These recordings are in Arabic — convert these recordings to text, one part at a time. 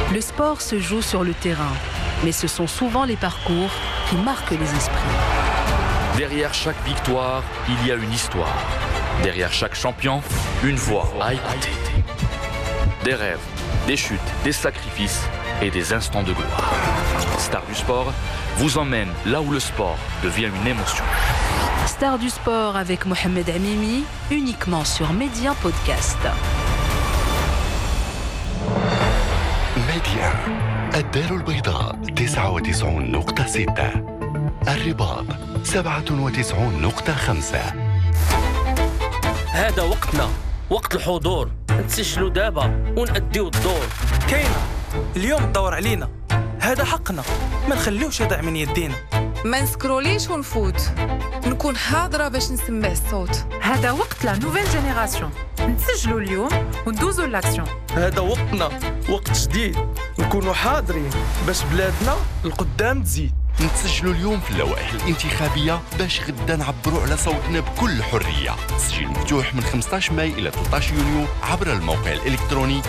Le sport se joue sur le terrain, mais ce sont souvent les parcours qui marquent les esprits. Derrière chaque victoire, il y a une histoire. Derrière chaque champion, une voix à écouter. Des rêves, des chutes, des sacrifices et des instants de gloire. Star du sport vous emmène là où le sport devient une émotion. Star du sport avec Mohamed Amimi, uniquement sur Média Podcast. ميديا الدار البيضاء 99.6 الرباط 97.5 هذا وقتنا، وقت الحضور. نتسجلوا دابا ونأديو الدور. كاينة اليوم الدور علينا، هذا حقنا، ما نخليوش يضيع من يدينا. ما نسكروليش ونفوت، نكون حاضرة باش نسمع الصوت. هذا وقت لا نوفيل جينيراسيون، نسجلوا اليوم وندوزوا لاكسيون. هذا وقتنا، وقت جديد، نكونوا حاضرين باش بلادنا القدام تزيد. نتسجلوا اليوم في اللوائح الانتخابية باش غدا نعبروا على صوتنا بكل حرية. تسجيل مفتوح من 15 ماي إلى 13 يونيو عبر الموقع الإلكتروني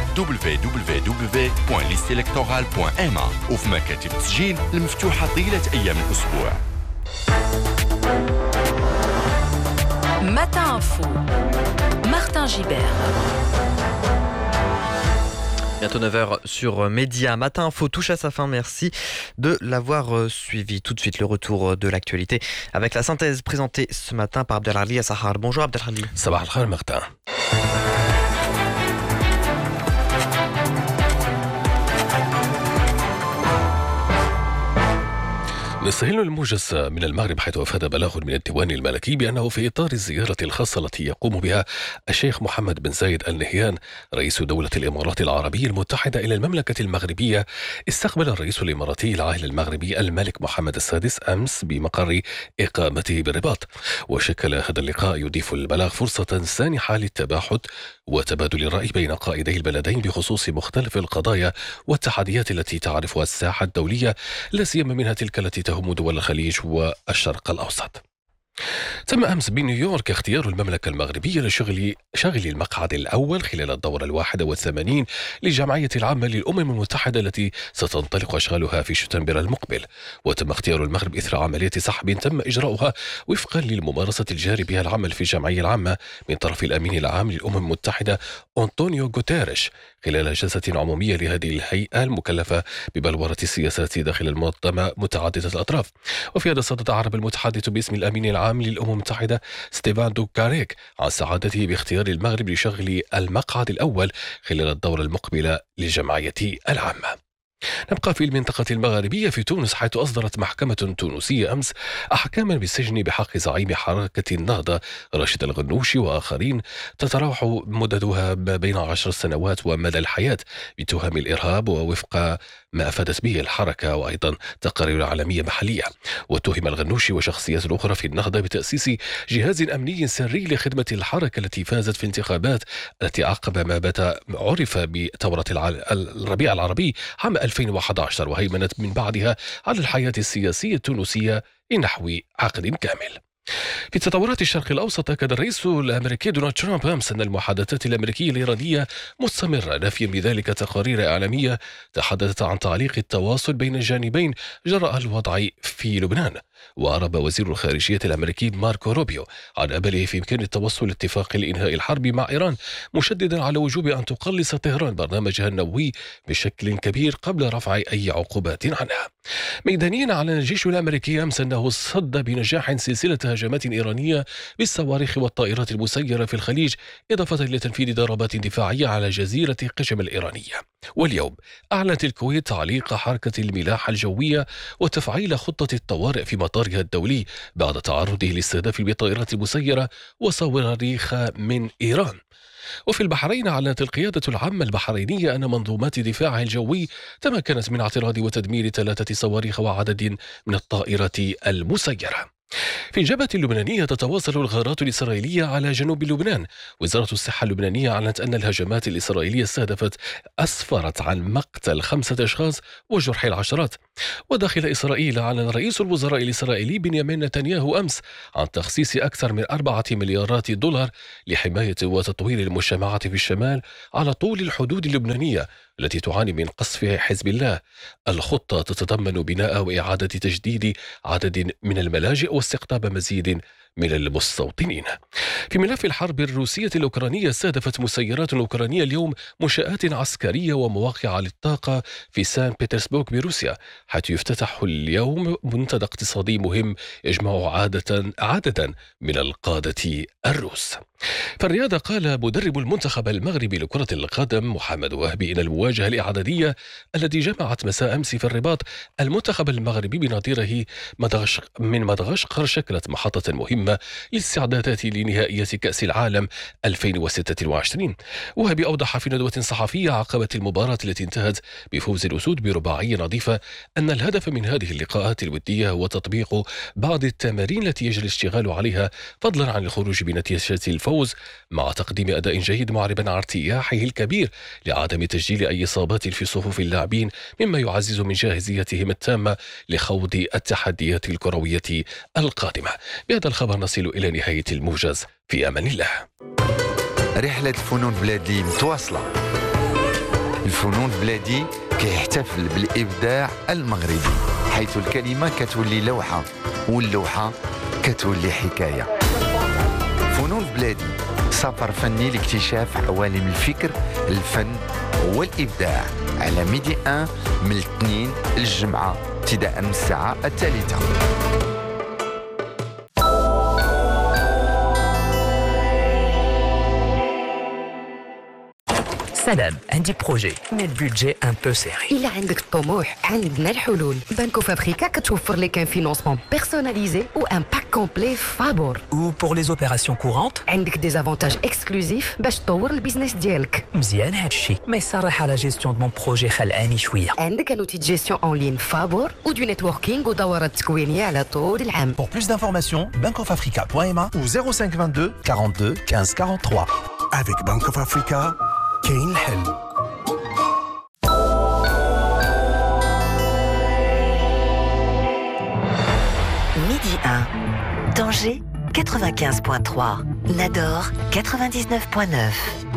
www.listelectorale.ma وفي مكاتب التسجيل المفتوحة طيلة أيام الأسبوع. Matin Info, Martin Gibert. Bientôt 9h sur Média. Matin Info touche à sa fin. Merci de l'avoir suivi. Tout de suite, le retour de l'actualité avec la synthèse présentée ce matin par Abdelali Assahar. Bonjour Abdelali. Sabah al-Khair Martin. نستهل الموجز من المغرب حيث أفاد بلاغ من الديوان الملكي بأنه في إطار الزيارة الخاصة التي يقوم بها الشيخ محمد بن زايد آل نهيان رئيس دولة الإمارات العربية المتحدة إلى المملكة المغربية، استقبل الرئيس الإماراتي العاهل المغربي الملك محمد السادس أمس بمقر إقامته بالرباط. وشكل هذا اللقاء يضيف البلاغ فرصة سانحة للتباحث وتبادل الرأي بين قائدي البلدين بخصوص مختلف القضايا والتحديات التي تعرفها الساحة الدولية، لا سيما منها تلك التي تهم دول الخليج والشرق الأوسط. تم أمس بنيويورك اختيار المملكة المغربية لشغل المقعد الأول خلال الدورة 81 للجمعية العامة للأمم المتحدة التي ستنطلق أشغالها في شتنبر المقبل. وتم اختيار المغرب إثر عملية سحب تم إجراؤها وفقا للممارسة الجاري بها العمل في الجمعية العامة من طرف الأمين العام للأمم المتحدة أنطونيو غوتيريش خلال جلسة عمومية لهذه الهيئة المكلفة ببلورة السياسات داخل المنظمة متعددة الأطراف. وفي هذا الصدد أعرب المتحدث باسم الأمين العام للأمم المتحدة ستيفان دوكاريك عن سعادته باختيار المغرب لشغل المقعد الأول خلال الدورة المقبلة للجمعية العامة. نبقى في المنطقة المغاربية في تونس حيث أصدرت محكمة تونسية أمس أحكاما بالسجن بحق زعيم حركة النهضة راشد الغنوشي وآخرين تتراوح مددها ما بين 10 سنوات ومدى الحياة بتهم الإرهاب ووفق ما أفادت به الحركة وأيضا تقارير عالمية محلية. واتهم الغنوشي وشخصيات أخرى في النهضة بتأسيس جهاز أمني سري لخدمة الحركة التي فازت في الانتخابات التي عقب ما عرف بثورة الربيع العربي عام 2011 وهيمنت من بعدها على الحياة السياسية التونسية لنحو عقد كامل. في تطورات الشرق الأوسط، أكد الرئيس الأمريكي دونالد ترامب أمس أن المحادثات الأمريكية الإيرانية مستمرة، نافيا بذلك تقارير إعلامية تحدثت عن تعليق التواصل بين الجانبين جراء الوضع في لبنان. وأعرب وزير الخارجية الأمريكي ماركو روبيو عن أمله في إمكان التوصل لاتفاق لإنهاء الحرب مع إيران، مشددا على وجوب أن تقلص طهران برنامجها النووي بشكل كبير قبل رفع أي عقوبات عنها. ميدانيا أعلن الجيش الأمريكي أمس أنه صد بنجاح سلسلة هجمات إيرانية بالصواريخ والطائرات المسيرة في الخليج، إضافة لتنفيذ ضربات دفاعية على جزيرة قشم الإيرانية. واليوم أعلنت الكويت تعليق حركة الملاحة الجوية وتفعيل خطة الطوارئ في مطارها الدولي بعد تعرضه لاستهداف بالطائرات المسيرة وصواريخ من إيران. وفي البحرين أعلنت القيادة العامة البحرينية أن منظومات دفاعها الجوي تمكنت من اعتراض وتدمير 3 صواريخ وعدد من الطائرات المسيرة. في الجبهة اللبنانية تتواصل الغارات الإسرائيلية على جنوب لبنان. وزارة الصحة اللبنانية أعلنت أن الهجمات الإسرائيلية استهدفت أسفرت عن مقتل 5 أشخاص وجرح العشرات. وداخل إسرائيل، أعلن رئيس الوزراء الإسرائيلي بنيامين نتنياهو أمس عن تخصيص أكثر من 4 مليارات دولار لحماية وتطوير المجتمعات في الشمال على طول الحدود اللبنانية التي تعاني من قصف حزب الله. الخطة تتضمن بناء وإعادة تجديد عدد من الملاجئ واستقطاب مزيد من المستوطنين. في ملف الحرب الروسية الأوكرانية، استهدفت مسيرات أوكرانية اليوم منشآت عسكرية ومواقع للطاقة في سان بطرسبورغ بروسيا، حيث يفتتح اليوم منتدى اقتصادي مهم يجمع عددا من القادة الروس. في الرياضة، قال مدرب المنتخب المغربي لكرة القدم محمد وهبي إن المواجهة الإعدادية التي جمعت مساء أمس في الرباط المنتخب المغربي بنظيره من مدغشقر شكلت محطة مهمة للاستعدادات لنهائية كأس العالم 2026. وهبي أوضح في ندوة صحفية عقبت المباراة التي انتهت بفوز الأسود برباعية نظيفة أن الهدف من هذه اللقاءات الودية هو تطبيق بعض التمارين التي يجري الاشتغال عليها فضلا عن الخروج بنتيجة الفوز، مع تقديم أداء جيد معربا عن ارتياحه الكبير لعدم تسجيل أي إصابات في صفوف اللاعبين، مما يعزز من جاهزيتهم التامة لخوض التحديات الكروية القادمة. بهذا الخبر نصل إلى نهاية الموجز، في أمان الله. رحلة فنون بلادي متواصلة. الفنون بلادي كيحتفل بالإبداع المغربي، حيث الكلمة كتولي لوحة واللوحة كتولي حكاية. فنون بلادي سفر فني لاكتشاف عوالم الفكر، الفن والإبداع، على ميدي 1 من الاثنين للجمعة ابتداء من الساعة 3. سلام، عندي بروجي مي البودجي ان بو سيري. إلا عندك الطموح عندنا الحلول. بانكو فابريكا كتوفر لك ان فينونسمون بيرسوناليزي و ان باك كومبلي فابور. و بور لي اوبيراسيون كورونت عندك دي زافونتاج اكسكلوزيف باش تطور البيزنس ديالك. مزيان هادشي، ما يصرح على جيستيون دو مون بروجي خلاني شويه. عندك ان اوتي دو جيستيون اون لين فابور و دو نيتوركينغ ودورات تكوينيه على طول العام. Pour plus d'informations, bankofafrica.ma ou 0522 42 15 43. Avec Bank of Africa, كاين الحل. Midi 1, Tanger 95.3, Nador 99.9.